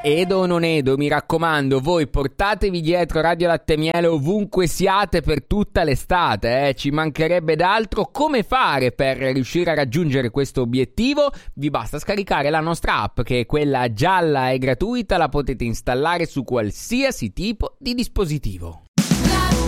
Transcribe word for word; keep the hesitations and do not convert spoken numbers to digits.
Edo o non Edo, mi raccomando, voi portatevi dietro Radio Latte Miele ovunque siate per tutta l'estate, eh? Ci mancherebbe d'altro. Come fare per riuscire a raggiungere questo obiettivo? Vi basta scaricare la nostra app, che è quella gialla e gratuita, la potete installare su qualsiasi tipo di dispositivo.